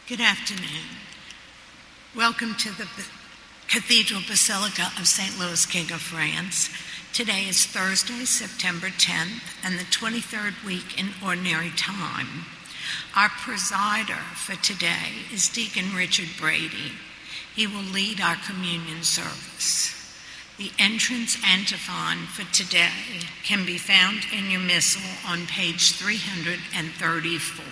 Good afternoon. Welcome to the Cathedral Basilica of St. Louis, King of France. Today is Thursday, September 10th, and the 23rd week in Ordinary Time. Our presider for today is Deacon Richard Brady. He will lead our communion service. The entrance antiphon for today can be found in your missal on page 334.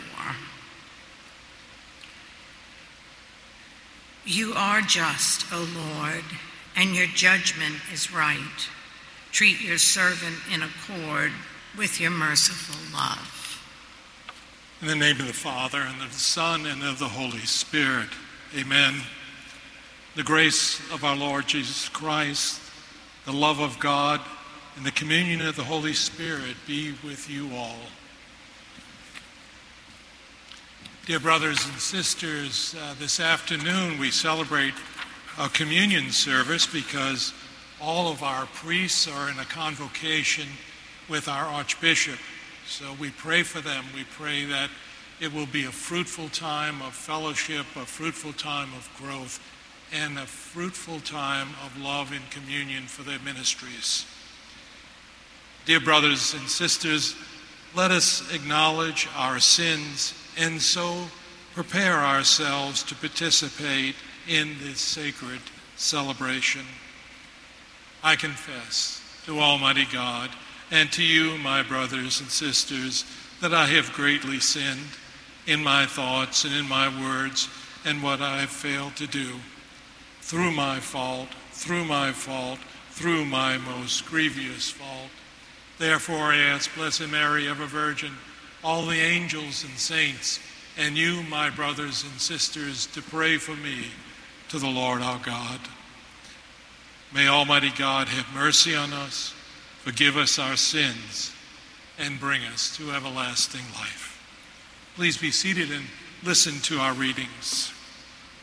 You are just, O Lord, and your judgment is right. Treat your servant in accord with your merciful love. In the name of the Father, and of the Son, and of the Holy Spirit. Amen. The grace of our Lord Jesus Christ, the love of God, and the communion of the Holy Spirit be with you all. Dear brothers and sisters, this afternoon we celebrate a communion service because all of our priests are in a convocation with our Archbishop. So we pray for them. We pray that it will be a fruitful time of fellowship, a fruitful time of growth, and a fruitful time of love and communion for their ministries. Dear brothers and sisters, let us acknowledge our sins and so prepare ourselves to participate in this sacred celebration. I confess to Almighty God and to you, my brothers and sisters, that I have greatly sinned in my thoughts and in my words and what I have failed to do. Through my fault, through my most grievous fault. Therefore I ask Blessed Mary, ever Virgin, all the angels and saints, and you, my brothers and sisters, to pray for me to the Lord our God. May Almighty God have mercy on us, forgive us our sins, and bring us to everlasting life. Please be seated and listen to our readings.